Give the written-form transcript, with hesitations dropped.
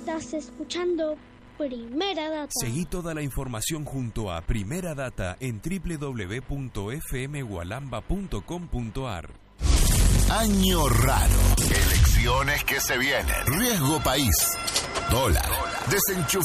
Estás escuchando Primera Data. Seguí toda la información junto a Primera Data en www.fmgualamba.com.ar. Año raro. Elecciones que se vienen. Riesgo país. Dólar. Desenchufe